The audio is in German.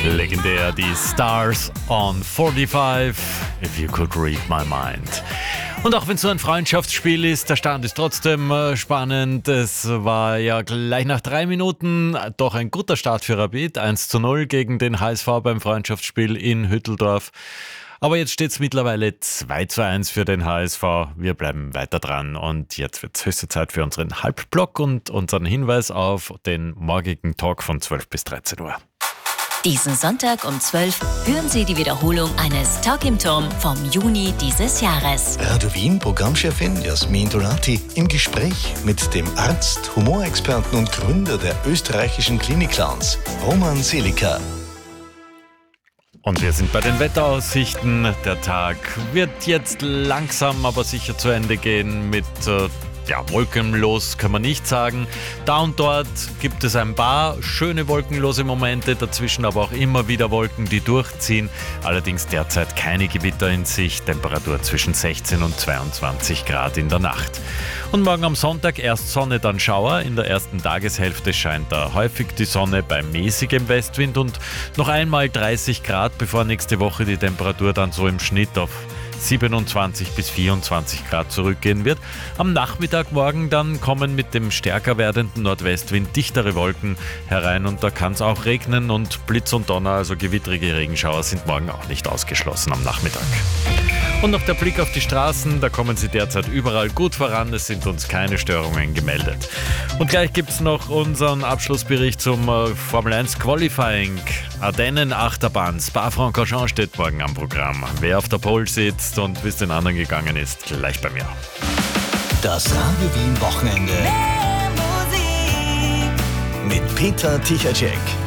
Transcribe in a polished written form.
Legendär, die Stars on 45, If You Could Read My Mind. Und auch wenn es so ein Freundschaftsspiel ist, der Stand ist trotzdem spannend. Es war ja gleich nach 3 Minuten doch ein guter Start für Rapid. 1:0 gegen den HSV beim Freundschaftsspiel in Hütteldorf. Aber jetzt steht es mittlerweile 2:1 für den HSV. Wir bleiben weiter dran und jetzt wird es höchste Zeit für unseren Halbblock und unseren Hinweis auf den morgigen Talk von 12 bis 13 Uhr. Diesen Sonntag um 12 hören Sie die Wiederholung eines Talk im Turm vom Juni dieses Jahres. Radio Wien Programmchefin Jasmin Donati im Gespräch mit dem Arzt, Humorexperten und Gründer der österreichischen Klinik-Clowns, Roman Selika. Und wir sind bei den Wetteraussichten. Der Tag wird jetzt langsam, aber sicher zu Ende gehen mit wolkenlos kann man nicht sagen. Da und dort gibt es ein paar schöne wolkenlose Momente, dazwischen aber auch immer wieder Wolken, die durchziehen. Allerdings derzeit keine Gewitter in Sicht, Temperatur zwischen 16 und 22 Grad in der Nacht. Und morgen am Sonntag erst Sonne, dann Schauer. In der ersten Tageshälfte scheint da häufig die Sonne bei mäßigem Westwind und noch einmal 30 Grad, bevor nächste Woche die Temperatur dann so im Schnitt auf 27 bis 24 Grad zurückgehen wird. Am Nachmittag morgen dann kommen mit dem stärker werdenden Nordwestwind dichtere Wolken herein und da kann es auch regnen und Blitz und Donner, also gewittrige Regenschauer sind morgen auch nicht ausgeschlossen am Nachmittag. Und noch der Blick auf die Straßen, da kommen sie derzeit überall gut voran, es sind uns keine Störungen gemeldet. Und gleich gibt es noch unseren Abschlussbericht zum Formel 1 Qualifying. Ardennen Achterbahn, Spa-Francorchamps steht morgen am Programm. Wer auf der Pole sitzt und wie es den anderen gegangen ist, gleich bei mir. Das Radio Wien Wochenende mit Peter Tichacek.